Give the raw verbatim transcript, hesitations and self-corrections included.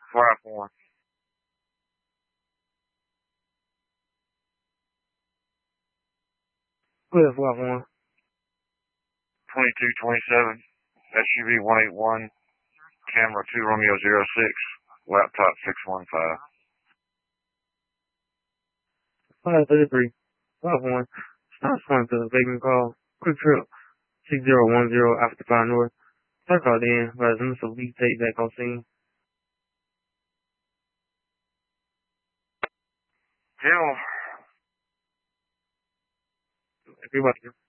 five one. Clear five one. twenty-two twenty-seven, S U V one eight one, camera two Romeo zero six, laptop six one five. five thirty-three. five one. Stop responding to the vacant call. Quick trip. six zero one zero after five north. Start called in. Residents of Lee take back on scene. Jill. Everybody.